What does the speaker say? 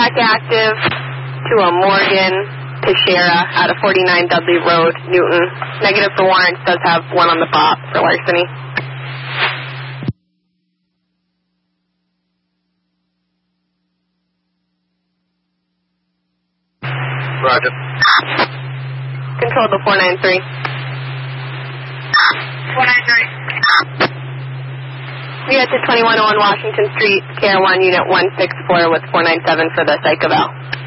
back active to a Morgan Teixeira out of 49 Dudley Road, Newton. Negative for warrants, does have one on the bot for larceny. Roger. Control the 493. 493. We had to 2101 Washington Street, KR1 Unit 164 with 497 for the psych eval.